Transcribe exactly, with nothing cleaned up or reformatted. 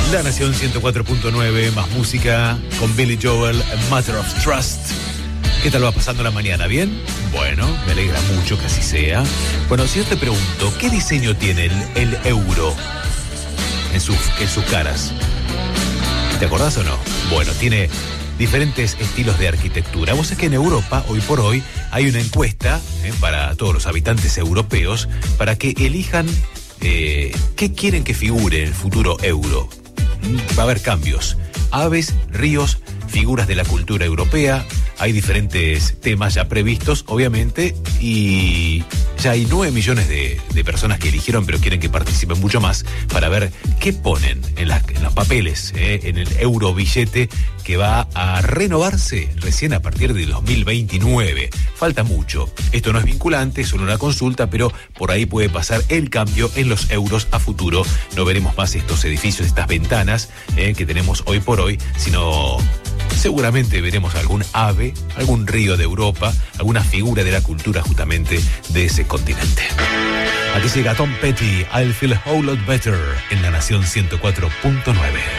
La Nación ciento cuatro punto nueve, más música con Billy Joel, A Matter of Trust. ¿Qué tal va pasando la mañana? ¿Bien? Bueno, me alegra mucho que así sea. Bueno, si yo te pregunto, ¿qué diseño tiene el, el euro en sus, en sus caras? ¿Te acordás o no? Bueno, tiene diferentes estilos de arquitectura. Vos sabés que en Europa, hoy por hoy, hay una encuesta eh, para todos los habitantes europeos para que elijan eh, qué quieren que figure en el futuro euro. Va a haber cambios. Aves, ríos, figuras de la cultura europea. Hay diferentes temas ya previstos, obviamente, y ya hay nueve millones de, de personas que eligieron, pero quieren que participen mucho más para ver qué ponen en, las, en los papeles, eh, en el eurobillete que va a renovarse recién a partir de dos mil veintinueve. Falta mucho. Esto no es vinculante, es solo una consulta, pero por ahí puede pasar el cambio en los euros a futuro. No veremos más estos edificios, estas ventanas eh, que tenemos hoy por hoy, sino seguramente veremos algún ave, algún río de Europa, alguna figura de la cultura justamente de ese continente. Aquí llega Tom Petty, I'll Feel a Whole Lot Better en La Nación ciento cuatro punto nueve.